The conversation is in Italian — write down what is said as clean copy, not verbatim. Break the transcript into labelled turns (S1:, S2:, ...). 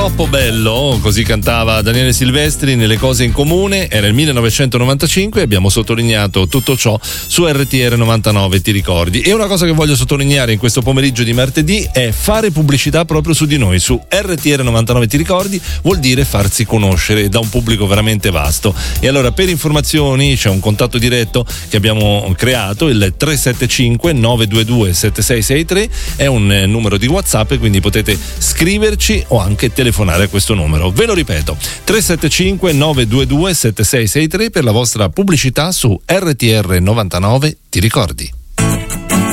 S1: Troppo bello, così cantava Daniele Silvestri nelle Cose in Comune. Era il 1995 e abbiamo sottolineato tutto ciò su RTR 99, ti ricordi? E una cosa che voglio sottolineare in questo pomeriggio di martedì è fare pubblicità proprio su di noi. Su RTR 99, ti ricordi, vuol dire farsi conoscere da un pubblico veramente vasto. E allora, per informazioni, c'è un contatto diretto che abbiamo creato, il 375 922 7663, è un numero di WhatsApp, quindi potete scriverci o anche telefonare a questo numero. Ve lo ripeto, 375 922 7663 per la vostra pubblicità su RTR 99, ti ricordi?